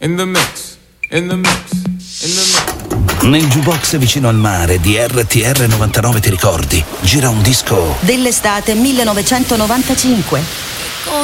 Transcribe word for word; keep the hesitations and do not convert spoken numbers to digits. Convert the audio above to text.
in the mix, in the mix, in the mix. Nel jukebox vicino al mare di R T R novantanove ti ricordi? Gira un disco dell'estate millenovecentonovantacinque.